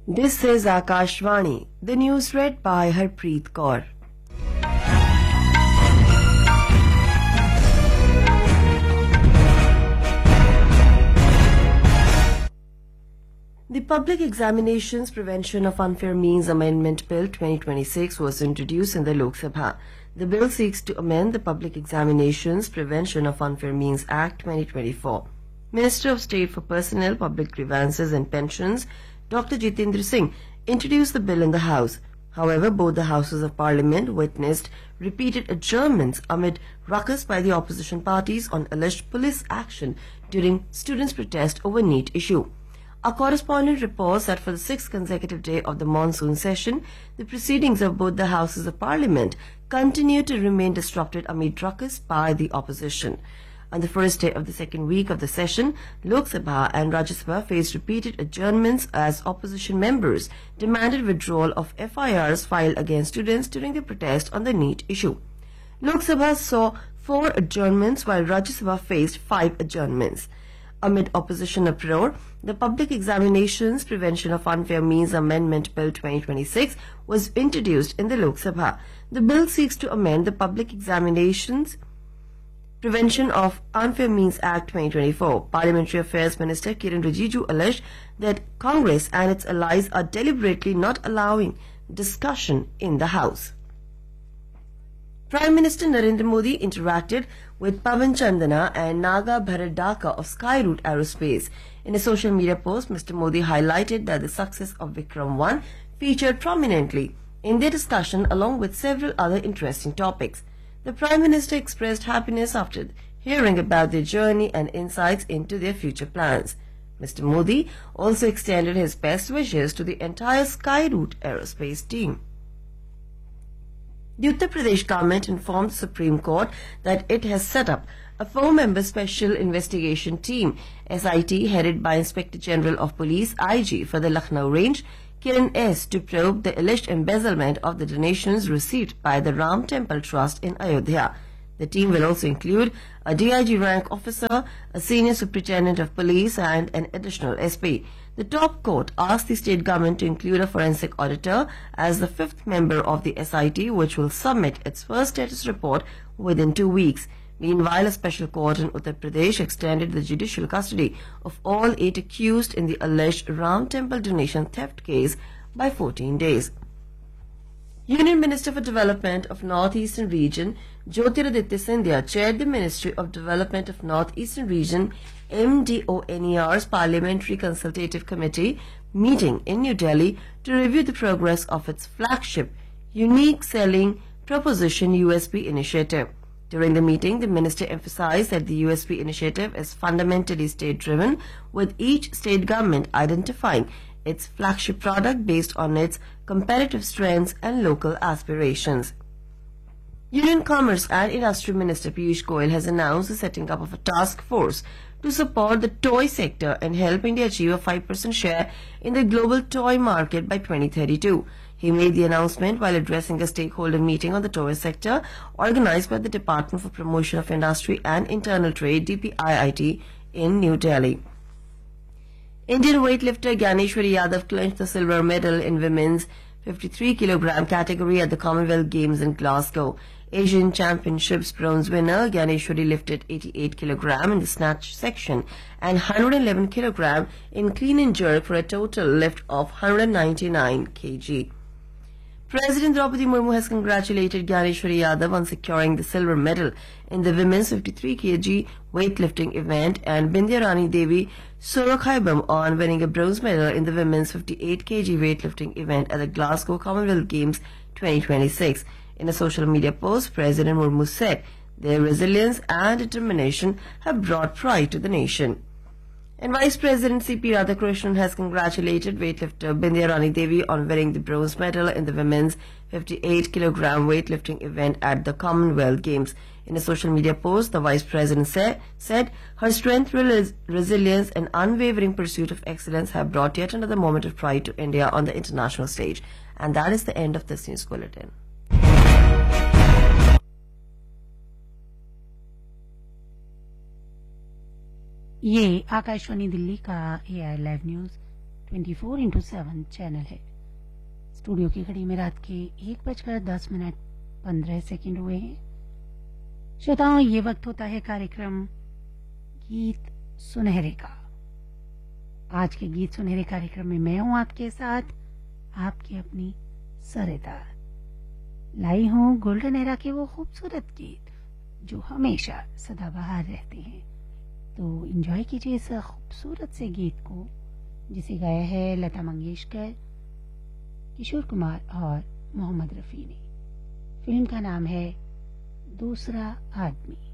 This is Akashvani, the news read by Harpreet Kaur. The Public Examinations Prevention of Unfair Means Amendment Bill 2026 was introduced in the Lok Sabha. The bill seeks to amend the Public Examinations Prevention of Unfair Means Act 2024. Minister of State for Personnel, Public Grievances and Pensions, Dr. Jitendra Singh, introduced the bill in the House. However, both the Houses of Parliament witnessed repeated adjournments amid ruckus by the opposition parties on alleged police action during students' protest over NEET issue. Our correspondent reports that for the sixth consecutive day of the monsoon session, the proceedings of both the Houses of Parliament continue to remain disrupted amid ruckus by the opposition. On the first day of the second week of the session, Lok Sabha and Rajya Sabha faced repeated adjournments as opposition members demanded withdrawal of FIRs filed against students during the protest on the NEET issue. Lok Sabha saw 4 adjournments while Rajya Sabha faced 5 adjournments. Amid opposition uproar, the Public Examinations Prevention of Unfair Means Amendment Bill 2026 was introduced in the Lok Sabha. The bill seeks to amend the Public Examinations Prevention of Unfair Means Act 2024. Parliamentary Affairs Minister Kiren Rijiju alleged that Congress and its allies are deliberately not allowing discussion in the House. Prime Minister Narendra Modi interacted with Pavan Chandana and Naga Bharadaka of Skyroot Aerospace. In a social media post, Mr. Modi highlighted that the success of Vikram 1 featured prominently in their discussion along with several other interesting topics. The Prime Minister expressed happiness after hearing about their journey and insights into their future plans. Mr. Modi also extended his best wishes to the entire Skyroot Aerospace team. The Uttar Pradesh government informed the Supreme Court that it has set up a 4-member Special Investigation Team, SIT, headed by Inspector General of Police, IG, for the Lucknow range, Kiran S., to probe the alleged embezzlement of the donations received by the Ram Temple Trust in Ayodhya. The team will also include a DIG rank officer, a senior superintendent of police and an additional SP. The top court asked the state government to include a forensic auditor as the 5th member of the SIT, which will submit its first status report within 2 weeks. Meanwhile, a special court in Uttar Pradesh extended the judicial custody of all 8 accused in the alleged Ram Temple donation theft case by 14 days. Union Minister for Development of North Eastern Region, Jyotiraditya Scindia, chaired the Ministry of Development of North Eastern Region MDONER's Parliamentary Consultative Committee meeting in New Delhi to review the progress of its flagship Unique Selling Proposition USP initiative. During the meeting, the minister emphasized that the USP initiative is fundamentally state-driven, with each state government identifying its flagship product based on its competitive strengths and local aspirations. Union Commerce and Industry Minister Piyush Goyal has announced the setting up of a task force to support the toy sector and help India achieve a 5% share in the global toy market by 2032. He made the announcement while addressing a stakeholder meeting on the toy sector organized by the Department for Promotion of Industry and Internal Trade DPIIT in New Delhi. Indian weightlifter Gyaneshwari Yadav clinched the silver medal in women's 53 kg category at the Commonwealth Games in Glasgow. Asian Championships bronze winner Gyaneshwari lifted 88 kg in the snatch section and 111 kg in clean and jerk for a total lift of 199 kg. President Draupadi Murmu has congratulated Gyaneshwari Yadav on securing the silver medal in the women's 53 kg weightlifting event and Bindya Rani Devi Sorokhaibam on winning a bronze medal in the women's 58 kg weightlifting event at the Glasgow Commonwealth Games 2026. In a social media post, President Murmu said their resilience and determination have brought pride to the nation. And Vice President C.P. Radhakrishnan has congratulated weightlifter Bindya Rani Devi on winning the bronze medal in the women's 58 kg weightlifting event at the Commonwealth Games. In a social media post, the Vice President said her strength, resilience and unwavering pursuit of excellence have brought yet another moment of pride to India on the international stage. And that is the end of this news bulletin. ये आकाशवाणी दिल्ली का AI live news 24x7 channel है। Studio की घड़ी में रात के 1:10:15 हुए हैं। श्रोताओं, ये वक्त होता है कार्यक्रम गीत सुनहरे का। आज के गीत सुनहरे कार्यक्रम में मैं हूं आपके साथ, आपकी अपनी सरिता। लाई हूं गोल्डन एरा के वो खूबसूरत गीत जो हमेशा सदाबहार रहते हैं। तो एंजॉय कीजिए इस खूबसूरत से गीत को, जिसे गाया है लता मंगेशकर, किशोर कुमार और मोहम्मद रफी ने। फिल्म का नाम है दूसरा आदमी।